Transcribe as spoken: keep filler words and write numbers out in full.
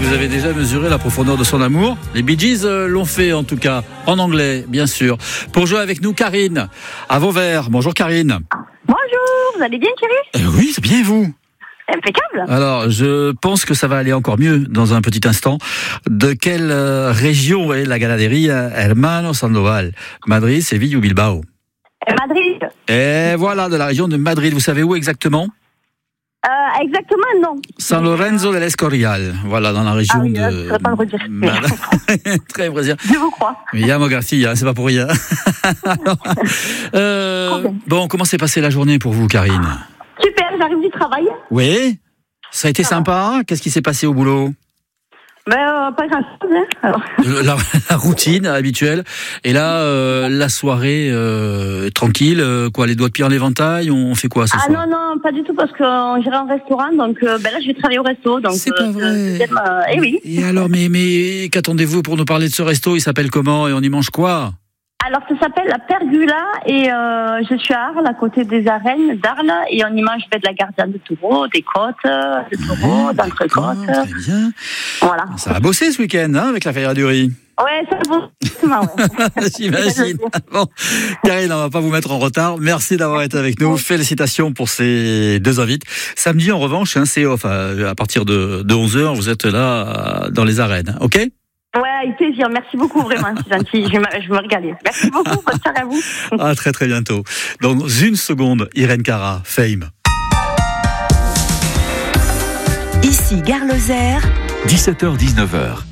vous avez déjà mesuré la profondeur de son amour. Les Bee Gees euh, l'ont fait en tout cas, en anglais bien sûr. Pour jouer avec nous, Karine, à Vauvert. Bonjour Karine. Bonjour, vous allez bien Thierry ? euh, Oui, c'est bien et vous ? Impeccable. Alors, je pense que ça va aller encore mieux dans un petit instant. De quelle euh, région est la Ganadería Hermano Sandoval ? Madrid, Séville ou Bilbao ? Madrid. Et voilà, de la région de Madrid. Vous savez où exactement ? Euh, exactement, non. San Lorenzo del Escorial. Voilà, dans la région ah oui, de... je ne saurais pas le redire. Très brésilien. Je vous crois. Mais Yamo Garcia, c'est pas pour rien. Alors, euh, bon, comment s'est passée la journée pour vous, Karine ? Super, j'arrive du travail. Oui ? Ça a été Ça sympa ? Qu'est-ce qui s'est passé au boulot ? Ben, euh, pas grand-chose, hein. Alors. La, la routine habituelle. Et là, euh, la soirée euh, tranquille, euh, quoi, les doigts de pied en éventail, on fait quoi ce Ah soir ? non, non, pas du tout, parce qu'on irait en restaurant, donc euh, ben là, je vais travailler au resto. Donc, C'est pas euh, vrai. Euh, eh oui. Et alors, mais, mais qu'attendez-vous pour nous parler de ce resto ? Il s'appelle comment et on y mange quoi ? Alors, ça s'appelle la Pergula, et euh, je suis à Arles, à côté des arènes d'Arles, et on y mange de la gardienne de taureau, des côtes de taureau, Ouais, d'entrecôtes. Très bien. Voilà. Ça va bosser ce week-end, hein, avec la Feria du riz. Ouais, c'est bon. Ouais. J'imagine. Bon, Karine, on va pas vous mettre en retard. Merci d'avoir été avec nous. Félicitations pour ces deux invites. Samedi, en revanche, hein, c'est off. À partir de, de onze heures, vous êtes là dans les arènes. OK ? Ouais, avec plaisir. Merci beaucoup, vraiment. C'est gentil. Je vais me, je vais me régaler. Merci beaucoup. Bonne soirée à vous. À très très bientôt. Dans une seconde, Irène Cara, Fame. Ici Gare Lozère. dix-sept heures dix-neuf heures.